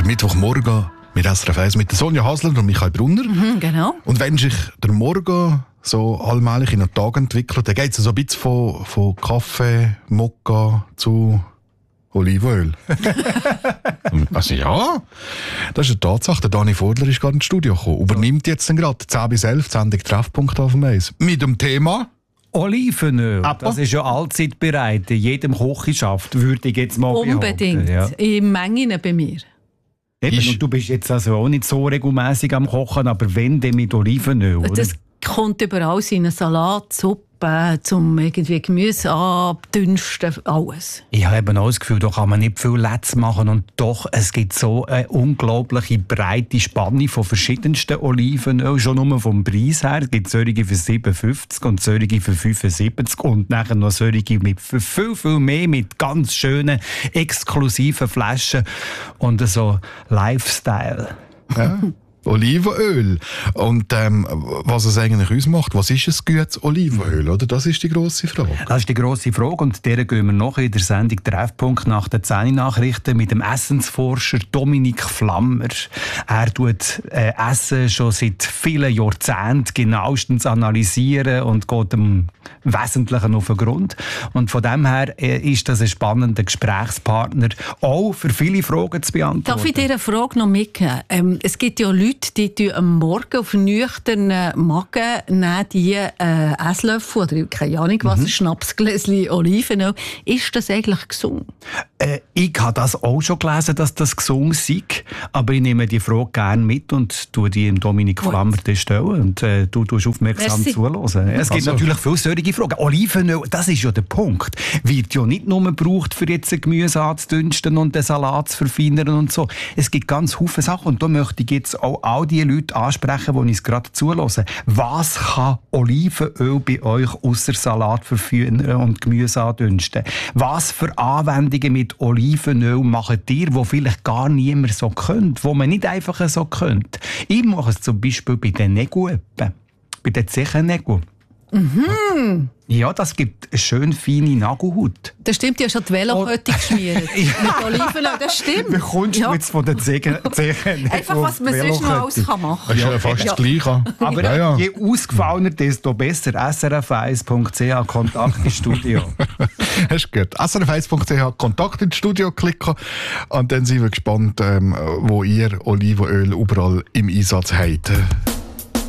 Mittwochmorgen mit SRF 1 mit Sonja Hasler und Michael Brunner. Genau. Und wenn sich der Morgen so allmählich in einen Tag entwickelt, dann geht es so ein bisschen von Kaffee, Mokka zu Olivenöl. Also ja, das ist eine Tatsache. Der Dani Vordler ist gerade ins Studio gekommen. Übernimmt jetzt gerade 10 bis 11 die Sendung Treffpunkt auf dem Eis. Mit dem Thema Olivenöl, das ist ja allzeit bereit. In jedem Kochschaft würde ich jetzt mal unbedingt. Ja. In Mengen bei mir. Eben, und du bist jetzt also auch nicht so regelmäßig am Kochen, aber wenn, dann mit Olivenöl, oder? Das kommt überall in einen Salat, Suppe, zum irgendwie Gemüse abdünsten, alles. Ich habe eben auch das Gefühl, da kann man nicht viel Letz machen und doch, es gibt so eine unglaubliche breite Spanne von verschiedensten Olivenöl, schon nur vom Preis her. Es gibt solche für 57 und solche für 75 und nachher noch solche mit viel, viel mehr, mit ganz schönen, exklusiven Flaschen und so Lifestyle. ja, Olivenöl. Und was es eigentlich ausmacht, was ist ein gutes Olivenöl? Oder? Das ist die grosse Frage. Das ist die grosse Frage und der gehen wir noch in der Sendung Treffpunkt nach den 10 Nachrichten mit dem Essensforscher Dominik Flammer. Er tut Essen schon seit vielen Jahrzehnten genauestens analysieren und geht dem Wesentlichen auf den Grund. Und von dem her ist das ein spannender Gesprächspartner, auch für viele Fragen zu beantworten. Darf ich dir eine Frage noch mitgeben? Es gibt ja Leute, die am Morgen auf nüchternen Magen nehmen die Esslöffel oder keine Ahnung was, ein Schnapsgläschen Olivenöl. Ist das eigentlich gesund? Ich habe das auch schon gelesen, dass das gesund sei, aber ich nehme die Frage gerne mit und tue die Dominik Flammer stellen und du tust aufmerksam zuhören. Es gibt natürlich viele solche Fragen. Olivenöl, das ist ja der Punkt, wird ja nicht nur gebraucht, für jetzt ein Gemüse anzudünsten und den Salat zu verfeinern und so. Es gibt ganz viele Sachen und da möchte ich jetzt auch all die Leute ansprechen, die uns gerade zuhören. Was kann Olivenöl bei euch ausser Salat verfeinern und Gemüse andünsten? Was für Anwendungen mit Olivenöl machen ihr, die vielleicht gar niemand so könnt, wo man nicht einfach so könnte? Ich mache es zum Beispiel bei den Nägeln, bei den Zechennägeln. Ja, das gibt eine schön feine Nagelhaut. Das stimmt, ja schon die Velokette geschmiert. Mit Olivenöl, das stimmt. Wie kommst du jetzt von den Zehen? Einfach, was man sonst noch alles machen kann. Das ist ja fast das Gleiche. Aber je ausgefallener, desto besser. srf1.ch, Kontakt ins Studio. Das ist gut. srf1.ch, Kontakt ins Studio klicken und dann sind wir gespannt, wo ihr Olivenöl überall im Einsatz habt.